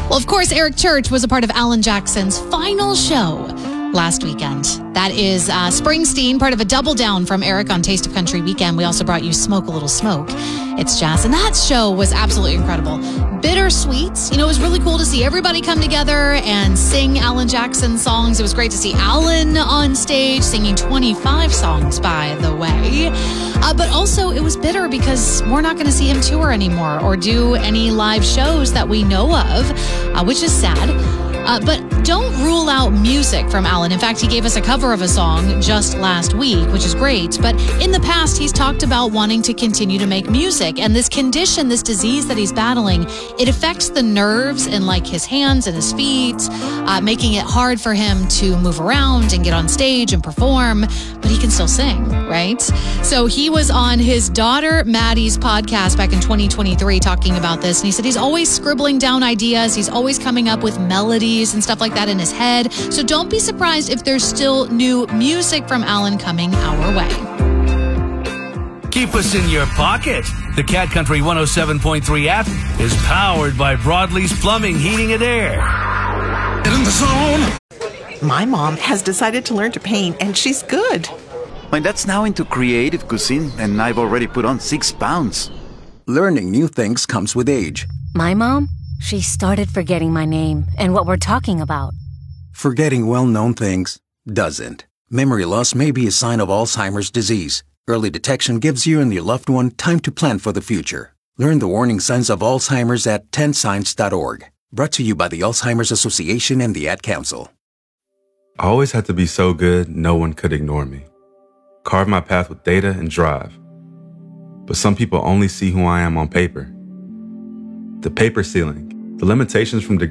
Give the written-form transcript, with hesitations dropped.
Well, of course, Eric Church was a part of Alan Jackson's final show last weekend. That is Springsteen, part of a double down from Eric on Taste of Country weekend. We also brought you Smoke a Little Smoke. It's jazz. And that show was absolutely incredible. Bittersweet. It was really cool to see everybody come together and sing Alan Jackson songs. It was great to see Alan on stage singing 25 songs, by the way. But also it was bitter because we're not going to see him tour anymore or do any live shows that we know of, which is sad. But don't rule out music from Alan. In fact, he gave us a cover of a song just last week, which is great. But in the past, he's talked about wanting to continue to make music. And this condition, this disease that he's battling, it affects the nerves in like his hands and his feet, making it hard for him to move around and get on stage and perform. But he can still sing, right? So he was on his daughter Maddie's podcast back in 2023 talking about this. And he said he's always scribbling down ideas. He's always coming up with melodies and stuff like that in his head. So don't be surprised if there's still new music from Alan coming our way. Keep us in your pocket. The Cat Country 107.3 app is powered by Broadlee's Plumbing, Heating, and Air. Get in the zone. My mom has decided to learn to paint, and she's good. My dad's now into creative cuisine, and I've already put on 6 pounds. Learning new things comes with age. My mom? She started forgetting my name and what we're talking about. Forgetting well-known things doesn't. Memory loss may be a sign of Alzheimer's disease. Early detection gives you and your loved one time to plan for the future. Learn the warning signs of Alzheimer's at 10signs.org. Brought to you by the Alzheimer's Association and the Ad Council. I always had to be so good, no one could ignore me. Carve my path with data and drive. But some people only see who I am on paper. The paper ceiling, the limitations from